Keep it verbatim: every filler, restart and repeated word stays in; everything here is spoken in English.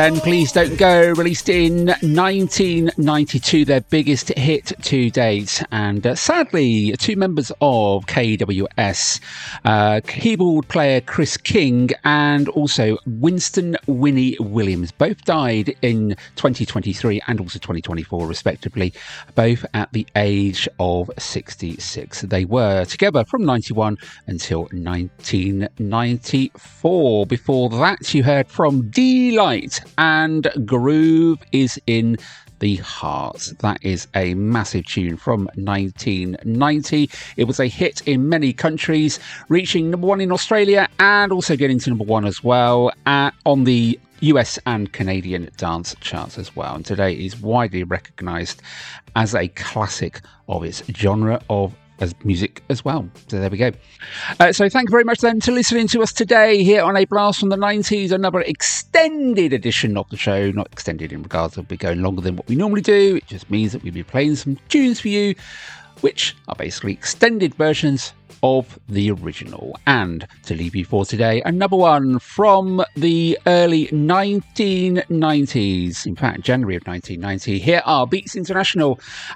And Please Don't Go, released in nineteen ninety-two, their biggest hit to date. And uh, sadly, two members of K W S, uh, keyboard player Chris King and also Winston Winnie Williams, both died in twenty twenty-three and also twenty twenty-four, respectively, both at the age of sixty-six. They were together from ninety-one until nineteen ninety-four. Before that, you heard from D-Light and Groove is in the Heart. That is a massive tune from nineteen ninety. It was a hit in many countries, reaching number one in Australia and also getting to number one as well uh, on the U S and Canadian dance charts as well. And today is widely recognised as a classic of its genre of as music as well. So there we go. Uh, so thank you very much then to listening to us today here on A Blast from the nineties, another extended edition of the show. Not extended in regards to be going longer than what we normally do. It just means that we'll be playing some tunes for you, which are basically extended versions of the original. And to leave you for today, another one from the early nineteen nineties, in fact January of nineteen ninety. Here are Beats International